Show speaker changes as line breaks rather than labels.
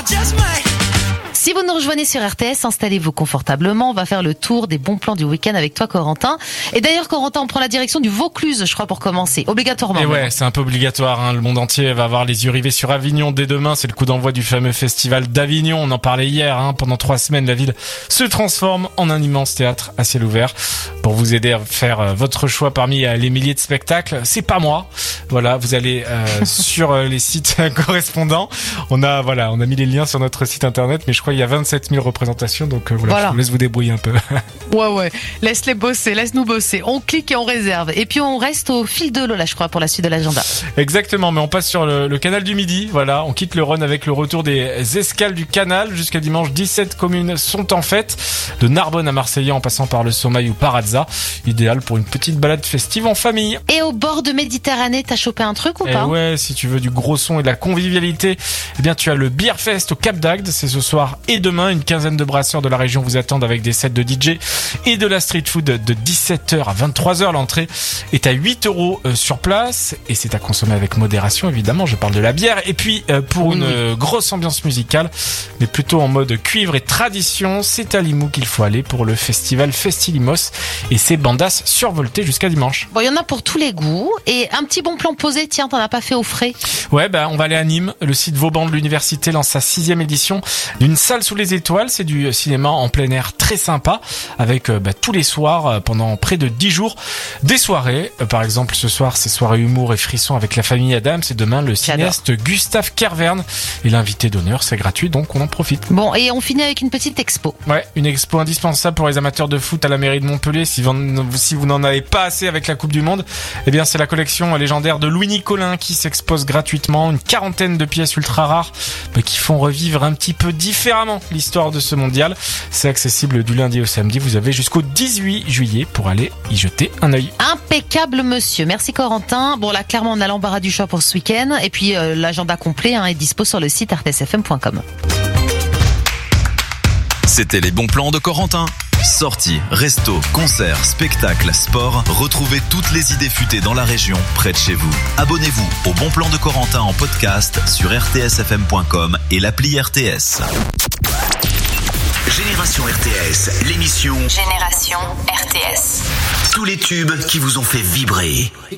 Si vous nous rejoignez sur RTS, installez-vous confortablement. On va faire le tour des bons plans du week-end avec toi, Corentin. Et d'ailleurs, Corentin, on prend la direction du Vaucluse, je crois, pour commencer. Obligatoirement.
Et ouais, c'est un peu obligatoire, hein. Le monde entier va avoir les yeux rivés sur Avignon dès demain. C'est le coup d'envoi du fameux festival d'Avignon. On en parlait hier, hein. Pendant 3 semaines, la ville se transforme en un immense théâtre à ciel ouvert. Pour vous aider à faire votre choix parmi les milliers de spectacles, c'est pas moi. Voilà, vous allez sur les sites correspondants. On a mis les liens sur notre site internet, mais je crois qu'il y a 27 000 représentations, donc voilà. Je vous laisse vous débrouiller un peu.
Ouais, laisse-nous bosser. On clique et on réserve. Et puis on reste au fil de l'eau, là, je crois, pour la suite de l'agenda.
Exactement, mais on passe sur le canal du Midi. Voilà, on quitte le Rhône avec le retour des escales du canal. Jusqu'à dimanche, 17 communes sont en fête. De Narbonne à Marseille, en passant par le Sommeil ou par Alza. Idéal pour une petite balade festive en famille.
Et au bord de Méditerranée, t'as chopé un truc ou pas?
Ouais, si tu veux du gros son et de la convivialité, eh bien tu as le Beer Fest au Cap d'Agde. C'est ce soir et demain. Une quinzaine de brasseurs de la région vous attendent avec des sets de DJ et de la street food de 17h à 23h. L'entrée est à 8 € sur place et c'est à consommer avec modération, évidemment. Je parle de la bière. Et puis pour une grosse ambiance musicale, mais plutôt en mode cuivre et tradition, c'est à Limoux qu'il faut aller pour le festival Festilimos et ses bandas survoltées jusqu'à dimanche.
Bon, il y en a pour tous les goûts et un petit bon plan posé. Tiens, t'en as pas fait au frais?
Ouais, on va aller à Nîmes. Le site Vauban de l'université lance sa 6e édition d'une salle sous les étoiles. C'est du cinéma en plein air très sympa avec tous les soirs pendant près de 10 jours des soirées. Par exemple, ce soir, c'est soirée humour et frisson avec la famille Adams et demain le cinéaste Gustave Kervern et l'invité d'honneur, c'est gratuit donc on en profite.
Bon, et on finit avec une petite expo.
Ouais, une expo indispensable pour les amateurs de foot à la mairie de Montpellier. Si vous n'en avez pas assez avec la Coupe du Monde, eh bien c'est la collection légendaire de Louis Nicolin qui s'expose gratuitement. Une 40aine de pièces ultra rares qui font revivre un petit peu différemment l'histoire de ce mondial. C'est accessible du lundi au samedi. Vous avez jusqu'au 18 juillet pour aller y jeter un œil.
Impeccable, monsieur. Merci, Corentin. Bon, là, clairement, on a l'embarras du choix pour ce week-end. Et puis, l'agenda complet est dispo sur le site rtsfm.com.
C'était les bons plans de Corentin. Sorties, restos, concerts, spectacles, sport. Retrouvez toutes les idées futées dans la région, près de chez vous. Abonnez-vous au Bon Plan de Corentin en podcast sur rtsfm.com et l'appli RTS.
Génération RTS, l'émission
Génération RTS.
Tous les tubes qui vous ont fait vibrer.